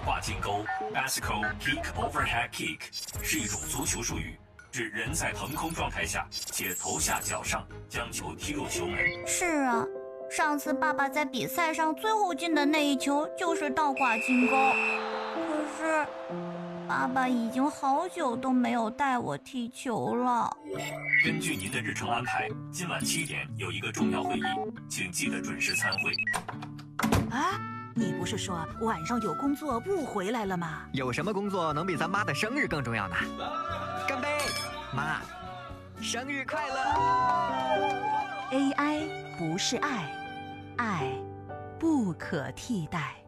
挂金钩 （Bicycle Kick Overhead Kick） 是一种足球术语，指人在腾空状态下且头下脚上将球踢入球门。 是啊，上次爸爸在比赛上最后进的那一球就是倒挂金钩，可是爸爸已经好久都没有带我踢球了。 根据您的日程安排，今晚7点有一个重要会议，请记得准时参会。 啊，你不是说晚上有工作不回来了吗？ 有什么工作能比咱妈的生日更重要呢？干杯，妈，生日快乐 ！AI 不是爱，爱不可替代。